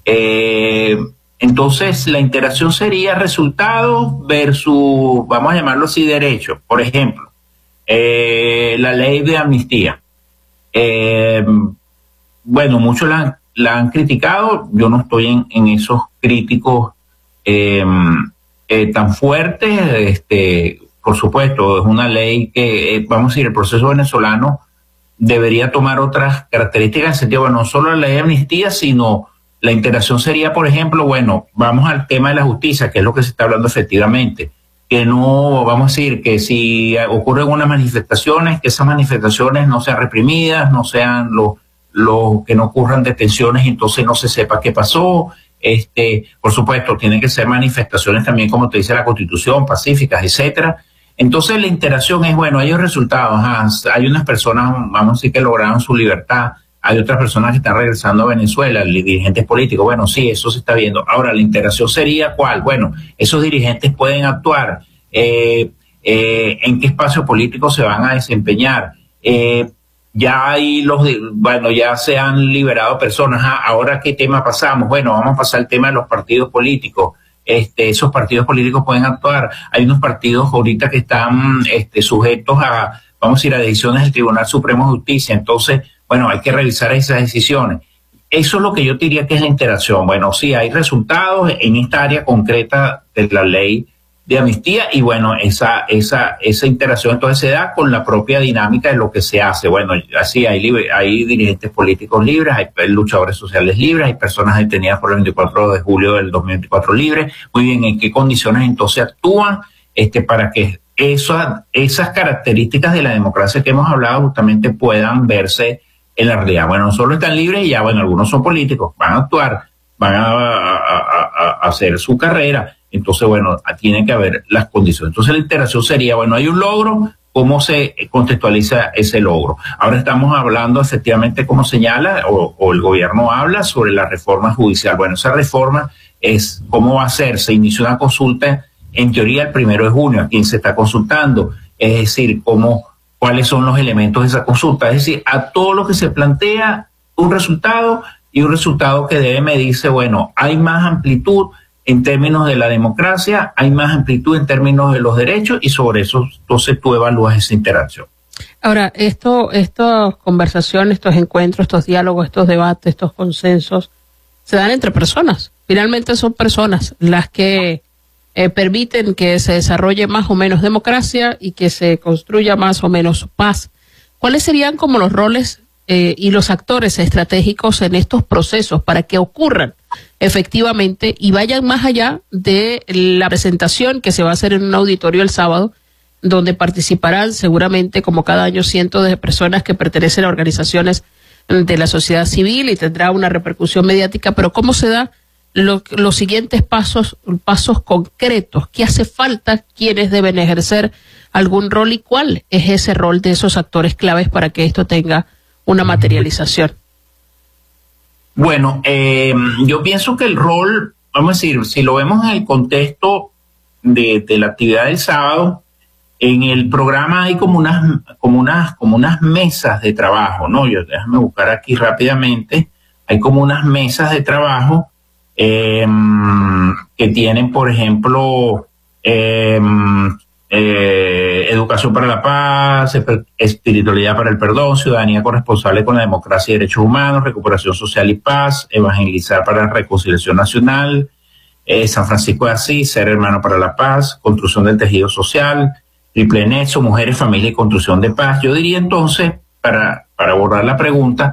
Entonces, la interacción sería resultado versus, vamos a llamarlo así, derecho. Por ejemplo, la ley de amnistía. Bueno, muchos la han criticado. Yo no estoy en esos críticos tan fuertes. Por supuesto, es una ley que, vamos a decir, el proceso venezolano debería tomar otras características en sentido, bueno, no solo la ley de amnistía, sino la interacción sería, por ejemplo, bueno, vamos al tema de la justicia, que es lo que se está hablando efectivamente, que no, vamos a decir, que si ocurren unas manifestaciones, que esas manifestaciones no sean reprimidas, no sean que no ocurran detenciones, entonces no se sepa qué pasó. Por supuesto, tienen que ser manifestaciones también, como te dice la Constitución, pacíficas, etcétera. Entonces la interacción es, bueno, hay resultados, hay unas personas, vamos a decir, que lograron su libertad, hay otras personas que están regresando a Venezuela, dirigentes políticos, bueno, sí, eso se está viendo. Ahora, la interacción sería, ¿cuál? Bueno, esos dirigentes pueden actuar, en qué espacio político se van a desempeñar, ya ya se han liberado personas, ahora ¿qué tema pasamos? Bueno, vamos a pasar al tema de los partidos políticos. Esos partidos políticos pueden actuar. Hay unos partidos ahorita que están sujetos a, vamos a decir, a decisiones del Tribunal Supremo de Justicia. Entonces, bueno, hay que revisar esas decisiones. Eso es lo que yo diría que es la interacción. Bueno, sí, hay resultados en esta área concreta de la ley de amnistía y bueno, esa interacción entonces se da con la propia dinámica de lo que se hace. Bueno, así hay dirigentes políticos libres, hay luchadores sociales libres, hay personas detenidas por el 24 de julio del 2024 libres. Muy bien, ¿en qué condiciones entonces actúan para que esas características de la democracia que hemos hablado justamente puedan verse en la realidad? Bueno, no solo están libres y ya, bueno, algunos son políticos, van a actuar, van a hacer su carrera. Entonces, bueno, tiene que haber las condiciones. Entonces, la interacción sería, bueno, hay un logro, ¿cómo se contextualiza ese logro? Ahora estamos hablando efectivamente, como señala, o el gobierno habla sobre la reforma judicial. Bueno, esa reforma es cómo va a ser. Se inició una consulta, en teoría, el 1 de junio. ¿A quién se está consultando? Es decir, cuáles son los elementos de esa consulta. Es decir, a todo lo que se plantea un resultado y un resultado que debe medirse, bueno, hay más amplitud en términos de la democracia, hay más amplitud en términos de los derechos y sobre eso entonces tú evalúas esa interacción. Ahora, estas conversaciones, estos encuentros, estos diálogos, estos debates, estos consensos, se dan entre personas. Finalmente son personas las que permiten que se desarrolle más o menos democracia y que se construya más o menos paz. ¿Cuáles serían como los roles y los actores estratégicos en estos procesos para que ocurran efectivamente y vayan más allá de la presentación que se va a hacer en un auditorio el sábado, donde participarán seguramente, como cada año, cientos de personas que pertenecen a organizaciones de la sociedad civil y tendrá una repercusión mediática? Pero ¿cómo se da los siguientes pasos concretos? ¿Qué hace falta? ¿Quiénes deben ejercer algún rol y cuál es ese rol de esos actores claves para que esto tenga una materialización? Bueno, yo pienso que el rol, vamos a decir, si lo vemos en el contexto de la actividad del sábado, en el programa hay como unas mesas de trabajo, ¿no? Déjame buscar aquí rápidamente. Hay como unas mesas de trabajo que tienen, por ejemplo, educación para la paz, espiritualidad para el perdón, ciudadanía corresponsable con la democracia y derechos humanos, recuperación social y paz, evangelizar para la reconciliación nacional, San Francisco de Asís, ser hermano para la paz, construcción del tejido social, triple nexo, mujeres, familia y construcción de paz. Yo diría entonces, para abordar la pregunta,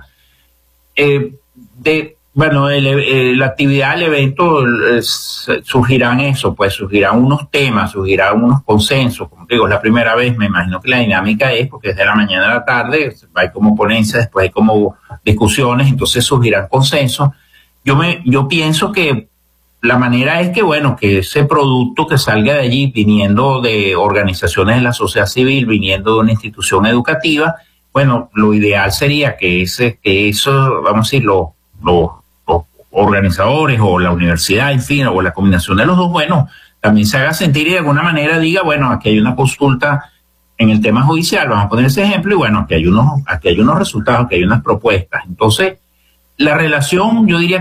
la actividad del evento surgirán unos temas, surgirán unos consensos. Como te digo, es la primera vez, me imagino que la dinámica es porque desde la mañana a la tarde hay como ponencia, después hay como discusiones, entonces surgirán consensos. Yo pienso que la manera es que, bueno, que ese producto que salga de allí, viniendo de organizaciones de la sociedad civil, viniendo de una institución educativa, bueno, lo ideal sería que eso, vamos a decir, los organizadores o la universidad, en fin, o la combinación de los dos, bueno, también se haga sentir y de alguna manera diga, bueno, aquí hay una consulta en el tema judicial, vamos a poner ese ejemplo, y bueno, aquí hay unos resultados, aquí hay unas propuestas. Entonces, la relación, yo diría